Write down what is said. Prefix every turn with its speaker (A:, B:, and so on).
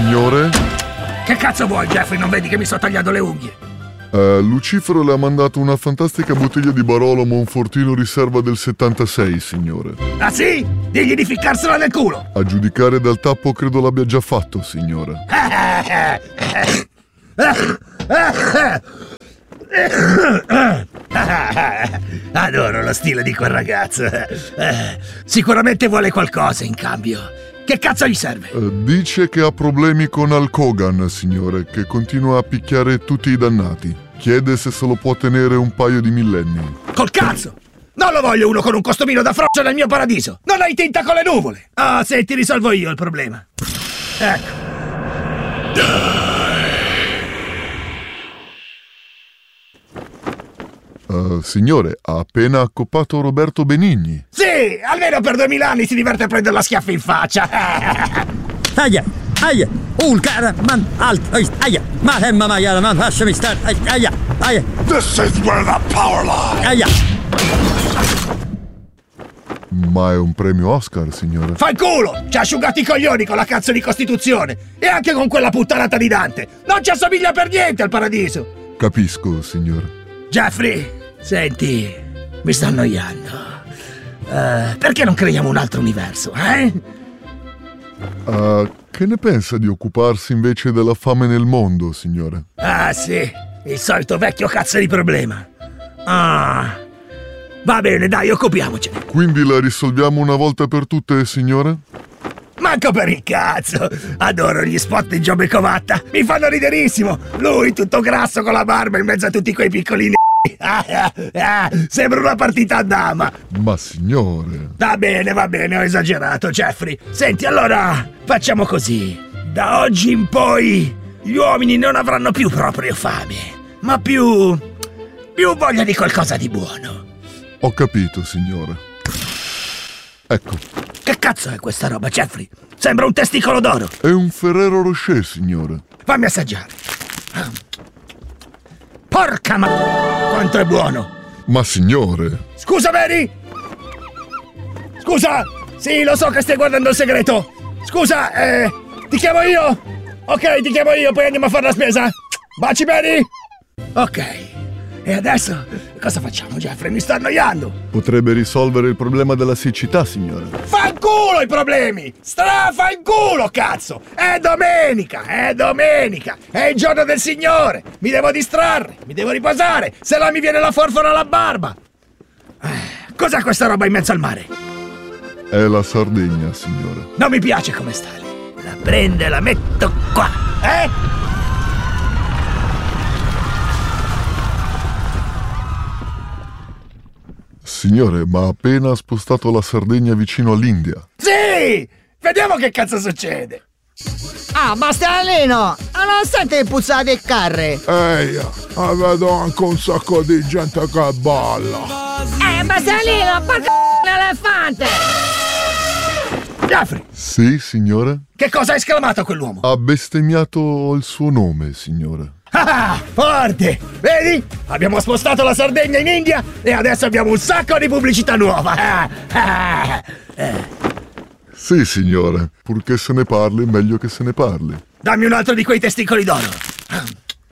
A: signore?
B: Che cazzo vuoi, Jeffrey? Non vedi che mi sto tagliando le unghie?
A: Lucifero le ha mandato una fantastica bottiglia di Barolo Monfortino riserva del 76, signore.
B: Ah sì? Digli di ficcarsela nel culo!
A: A giudicare dal tappo credo l'abbia già fatto, signore.
B: Adoro lo stile di quel ragazzo. Sicuramente vuole qualcosa in cambio. Che cazzo gli serve?
A: Dice che ha problemi con Hulk Hogan, signore, che continua a picchiare tutti i dannati. Chiede se se lo può tenere un paio di millenni.
B: Col cazzo! Non lo voglio uno con un costumino da frocio nel mio paradiso! Non hai tinta con le nuvole! Ah, se ti risolvo io il problema. Ecco.
A: Signore, ha appena accoppato Roberto Benigni.
B: Sì, almeno per 2000 anni si diverte a prendere la schiaffa in faccia.
C: Aia, aia, cara, man, alto, aia, ma hemma maiala, man, lasciami stare, aia, aia.
D: This is where the power lies.
C: Aia.
A: Ma è un premio Oscar, signore.
B: Fai culo! Ci ha asciugato i coglioni con la cazzo di Costituzione! E anche con quella puttanata di Dante! Non ci assomiglia per niente al paradiso!
A: Capisco, signore.
B: Jeffrey, senti, mi sto annoiando. Perché non creiamo un altro universo, eh?
A: Che ne pensa di occuparsi invece della fame nel mondo, signore?
B: Ah, sì, il solito vecchio cazzo di problema. Ah, va bene, dai, occupiamocene.
A: Quindi la risolviamo una volta per tutte, signore?
B: Manco per il cazzo! Adoro gli spot di Giobbe Covatta! Mi fanno riderissimo! Lui tutto grasso con la barba in mezzo a tutti quei piccolini. Sembra una partita a dama!
A: Ma signore...
B: Va bene, ho esagerato, Jeffrey. Senti, allora, facciamo così. Da oggi in poi gli uomini non avranno più proprio fame, ma più voglia di qualcosa di buono.
A: Ho capito, signore. Ecco.
B: Che cazzo è questa roba, Jeffrey? Sembra un testicolo d'oro.
A: È un Ferrero Rocher, signore.
B: Fammi assaggiare. Porca ma... quanto è buono!
A: Ma signore...
B: Scusa, Mary! Scusa! Sì, lo so che stai guardando il segreto! Scusa, ti chiamo io? Ok, ti chiamo io, poi andiamo a fare la spesa! Baci, Mary! Ok. E adesso cosa facciamo, Jeffrey? Mi sto annoiando!
E: Potrebbe risolvere il problema della siccità, signore.
B: Fanculo i problemi! Strafanculo, cazzo! È domenica! È il giorno del Signore! Mi devo distrarre, mi devo riposare, se no mi viene la forfora alla barba! Cos'è questa roba in mezzo al mare?
A: È la Sardegna, signore.
B: Non mi piace come sta lì. La prendo e la metto qua,
A: Signore, ma ha appena spostato la Sardegna vicino all'India.
B: Sì! Vediamo che cazzo succede!
F: Ah, Bastarellino! Non senti il puzzare dei carri?
D: Ehi, vedo anche un sacco di gente che balla.
F: Bastarellino, porca l'elefante!
B: Jeffrey!
A: Sì, signore?
B: Che cosa ha esclamato quell'uomo?
A: Ha bestemmiato il suo nome, signore.
B: Ah, forte! Vedi? Abbiamo spostato la Sardegna in India e adesso abbiamo un sacco di pubblicità nuova!
A: Sì, signore. Purché se ne parli, meglio che se ne parli.
B: Dammi un altro di quei testicoli d'oro!